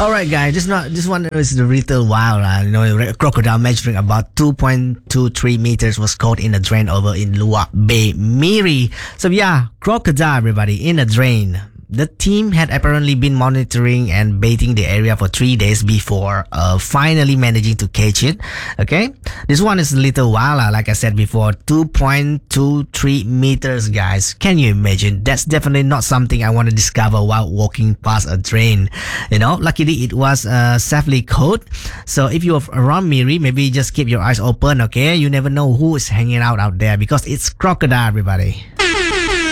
All right, guys. This one is the little wild. A crocodile measuring about 2.23 meters was caught in a drain over in Luwak Bay, Miri. So yeah, crocodile, everybody, in a drain. The team had apparently been monitoring and baiting the area for 3 days before finally managing to catch it. Okay, this one is a little wild, like I said before, 2.23 meters, guys. Can you imagine? That's definitely not something I want to discover while walking past a drain. Luckily it was safely caught. So if you're around Miri, maybe just keep your eyes open. Okay, you never know who is hanging out there because it's crocodile, everybody.